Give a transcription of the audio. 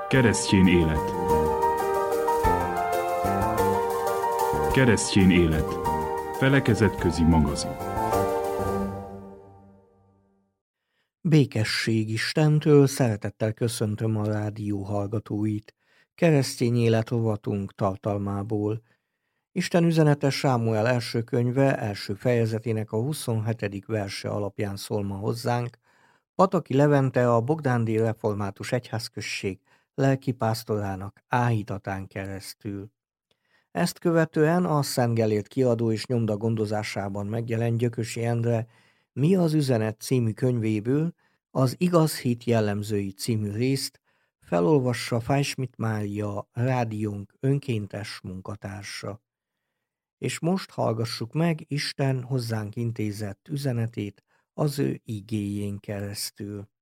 Keresztjén élet. Keresztjén élet. Felekezetközi magazin. Békesség Istentől, szeretettel köszöntöm a rádió hallgatóit. Keresztény élet rovatunk tartalmából. Isten üzenete Sámuel első könyve első fejezetének a 27. verse alapján szól ma hozzánk. Pataki Levente, a Bogdándi Református Egyházközség lelkipásztorának áhítatán keresztül. Ezt követően a Szent Gellért kiadó és nyomda gondozásában megjelent Gyökösi Endre Mi az üzenet című könyvéből az Igaz hit jellemzői című részt felolvassa Fájsmit Mária, rádiónk önkéntes munkatársa. És most hallgassuk meg Isten hozzánk intézett üzenetét az ő igéjén keresztül.